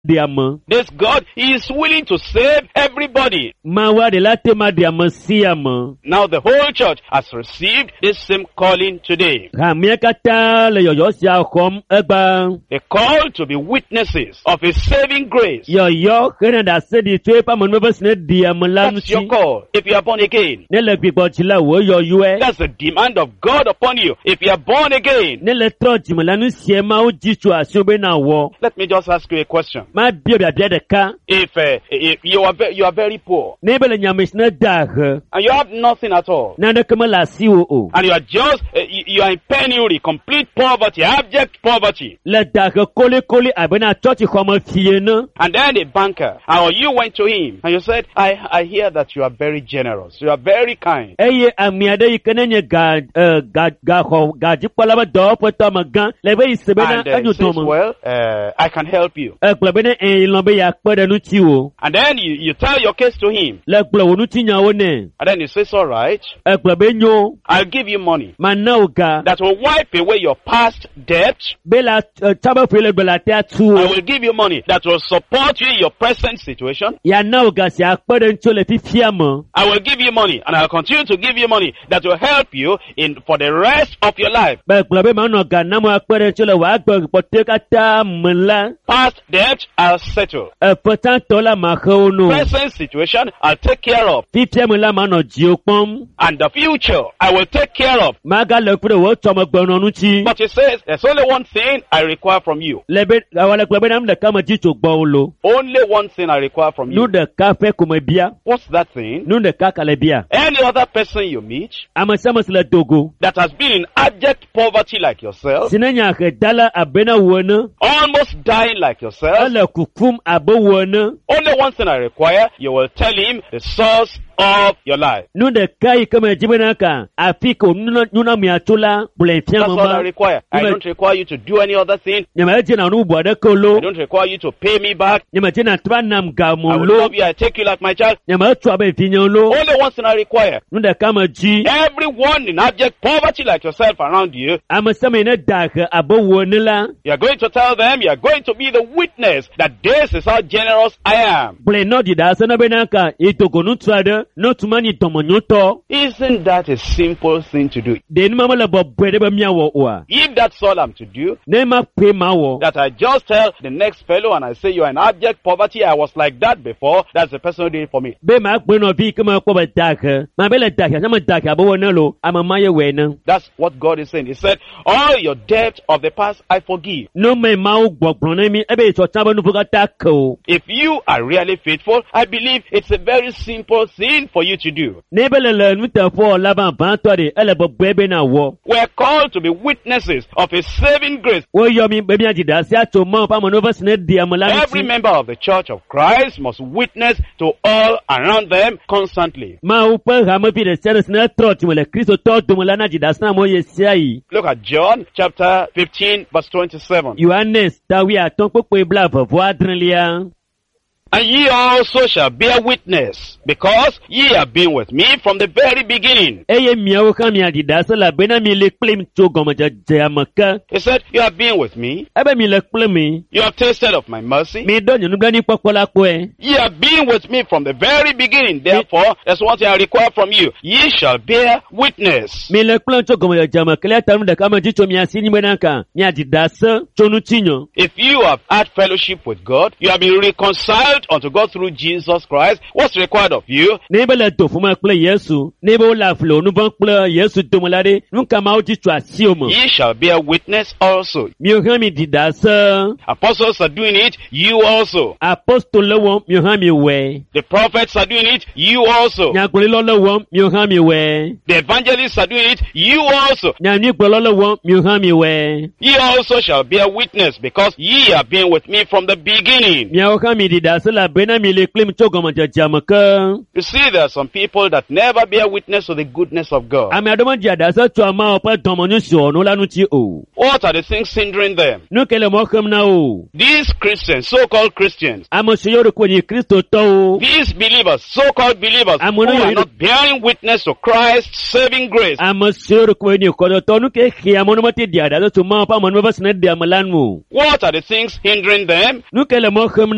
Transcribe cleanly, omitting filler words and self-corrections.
diamă. This God, He is willing to save everybody. Ma wa de la tema diamă siamă. Now the whole church has received this same calling today. Ha mia kata le yoyo sia kom egba. A call to be witnesses of His saving grace. Yoyo kena da se di tue pa mo no sne diamă la That's your nuchi. call if you are born again. Ne le gbigbọ ti la wo yoyo e. That's the demand of God upon you if you are born again. Ne le tro ti mo la nu sie ma o ji tu aso be na wo. Let me just ask you a question. Ma bi obi abia de ka. If you are very poor Ne be le nyame sne da he. and you have nothing at all, Na de kema la si o. and you are just you are in penury, complete poverty, abject poverty, Le da he kole abena church khoma fie na. and then a banker, or you went to him and you said, I hear that you are very generous, you are very kind. Eye amia de ikene nye ga ji kwala ba do poto ma gan le be isebe na And anyu says, to mo. well, I can help you. Ekplo be ne lo be ya pede nu ti o. And then you tell your case to him, Le kplo wo nu ti nya wo ne. and then he says, all right, Ekplo be nyo I'll give you money ma na o ga. that will wipe away your past debt. Be la chaba fele be la te atu I o. will give you money that will support you in your present situation. Ya na o ga si apede ncho le fifia mo. I will give you money, and I'll continue to give you money that will help you for the rest of your life. Be kplo be ma no ga na mo apede ncho le wa gbo pote kata mla. Past debt, I'll settle. Potan to la ma ho no. Present situation, I'll take care of. Fifia mo la ma no ji o pom. And the future, I will take care of. Ma ga le kpro wo to mo gbono nu ti. But he says, there's only one thing I require from you. Le be awale kplo be nam de ka ma ji to gbo lo. Only one thing I require from Nu you. de ka fe ko me bia. What's that thing? Nu de ka kale bia. Any other person you meet Amasamas le dogo. that has been in abject poverty like yourself, Sinenya ke dala abena wona. almost dying like yourself, Ala kukum abo wona. only one thing I require, you will tell him the source of your life. Nu de kai kama jibena ka. Afiko nuna miatola bule That's all I mama. require. I don't require you to do any other thing. Nyama jena nu bwada I kolo. don't require you to pay me back. Nyama jena twana I will mgamolo. love you. I take you like my child. Nyama chwa be finyolo. Only one thing I require. Nu de kama ji. Everyone in abject poverty like yourself around you, Amasama ina dake abo wonela. you are going to tell them, you are going to be the witness that this is how generous I am. Bule no di da sana benaka. Itoko nu twada. No tumani tomonyoto. Isn't that a simple thing to do? De mama la bo bwede ba miawo wa. If that's all I'm to do, Ne ma pe ma wo. that I just tell the next fellow and I say you are in abject poverty, I was like that before, that's the person who did it for me. Be ma gbe no bi kama ko ba dake. Ma be le dake, sama dake abo wona lo. Ama maye we na. That's what God is saying. He said, all your debt of the past I forgive. No me ma o gbogbon na mi ebe so taba nu fuka tako. If you are really faithful, I believe it's a very simple thing for you to do. Ne be le nu te fo la ban ban to de ele bo bebe na wo. We're called to be witnesses of His saving grace. Wo yo mi be mi ajida si ato mo pa mo no vers ne dia mo la Every ni. member of the Church of Christ must witness to all around them constantly. Ma o pe ha mo bi de service na trot mo le Kristo to do mo la na jida sa mo ye sia yi. Look at John chapter 15 verse 27. Yohanes tawi aton popo bla vo adrenlia. And ye also shall bear witness, because ye have been with me from the very beginning. Eye miawo ka mi ajida sa la be na mi le claim to gomo je amaka. He said, you have been with me, Ebe mi le claim mi. you have tasted of my mercy. Mi do nyunu bla ni popola ko e. Ye have been with me from the very beginning. Therefore, that's one thing I require from you. Ye shall bear witness. Mi le claim to gomo je amaka le taru de kama jicho mi asini menaka. Mi ajida sa chonu tinyo. If you have had fellowship with God, you have been reconciled unto God through Jesus Christ, what's required of you? Ne be le do fuma kple Yesu. Ne be o la flo nu bon kple Yesu domolade. Nu kama o jicho asio mo. Ye shall bear witness also. Mi o ha mi dida sa. Apostles are doing it, you also. Apostole wo mi o ha mi we. The prophets are doing it, you also. Nyagole lo wo mi o ha mi we. The evangelists are doing it, you also. Nyami gbolo lo wo mi o ha mi we. Ye also shall bear witness, because ye have been with me from the beginning. Mi o ha mi dida sa la be na mi le claim to gomo je amaka. You see, there are some people that never bear witness to the goodness of God. Ami adomo jada sa to ama o pa domo nu so no lanu ti o. What are the things hindering them? Nu kele mo kam na o. These Christians, so-called Christians, Amo se yo ko ni Kristo to o. these believers, so-called believers, who Amono are yo- not bearing witness to Christ's saving grace. Amo se yo ko ni ko to nu ke khia mo no mate dia da to ma pa mo no vas ne dia malan mo. What are the things hindering them? Nu kele mo kam